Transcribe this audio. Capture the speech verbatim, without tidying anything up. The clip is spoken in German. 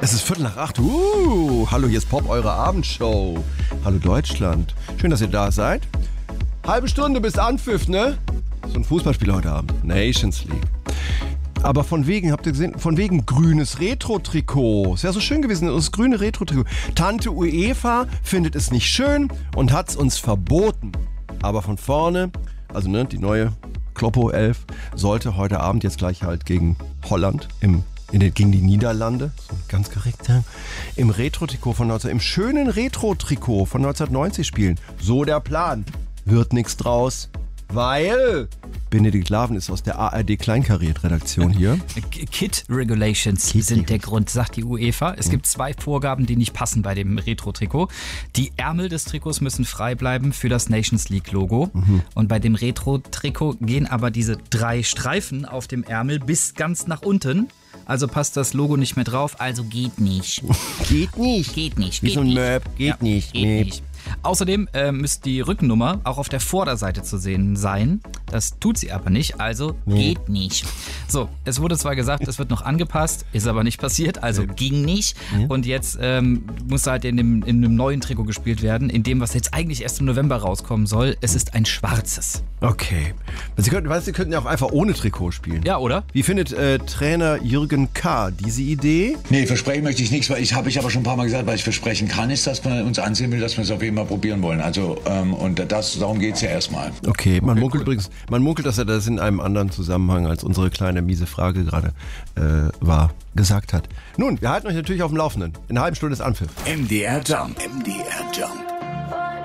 Es ist Viertel nach acht. Uh, hallo, hier ist Pop, eure Abendshow. Hallo Deutschland. Schön, dass ihr da seid. Halbe Stunde bis Anpfiff, ne? So ein Fußballspiel heute Abend. Nations League. Aber von wegen, habt ihr gesehen, von wegen grünes Retro-Trikot. Ist ja so schön gewesen, das grüne Retro-Trikot. Tante UEFA findet es nicht schön und hat es uns verboten. Aber von vorne, also ne, die neue Kloppo elf sollte heute Abend jetzt gleich halt gegen Holland im In den, gegen die Niederlande, so ganz korrekt sagen, im Retro-Trikot von neunzehn, im schönen Retro-Trikot von neunzehnhundertneunzig spielen. So der Plan. Wird nichts draus, weil Benedikt Laven ist aus der A R D Kleinkariert-Redaktion hier. Kit Regulations Kit sind der Grund, sagt die UEFA. Es mhm. gibt zwei Vorgaben, die nicht passen bei dem Retro-Trikot. Die Ärmel des Trikots müssen frei bleiben für das Nations League-Logo. Mhm. Und bei dem Retro-Trikot gehen aber diese drei Streifen auf dem Ärmel bis ganz nach unten. Also passt das Logo nicht mehr drauf, also geht nicht. Geht nicht. Geht nicht. Wie Geht so ein nicht. Möb. Geht ja, nicht. Geht Möb. nicht. Außerdem äh, müsste die Rückennummer auch auf der Vorderseite zu sehen sein. Das tut sie aber nicht, also nee. geht nicht. So, es wurde zwar gesagt, es wird noch angepasst, ist aber nicht passiert, also nee. ging nicht. Ja. Und jetzt ähm, muss halt in dem, in einem neuen Trikot gespielt werden, in dem, was jetzt eigentlich erst im November rauskommen soll. Es ist ein schwarzes. Okay. Sie könnten, weißt, Sie könnten ja auch einfach ohne Trikot spielen. Ja, oder? Wie findet äh, Trainer Jürgen K. diese Idee? Nee, versprechen möchte ich nichts, weil ich habe ich aber schon ein paar Mal gesagt, weil ich versprechen kann, ist, dass man uns ansehen will, dass wir es auf jeden Fall probieren wollen. Also ähm, und das, darum geht es ja erstmal. Okay, man okay, munkelt cool. übrigens, man munkelt, dass er das in einem anderen Zusammenhang als unsere kleine miese Frage gerade äh, war, gesagt hat. Nun, wir halten euch natürlich auf dem Laufenden. In einer halben Stunde ist Anpfiff. M D R Jump. M D R Jump.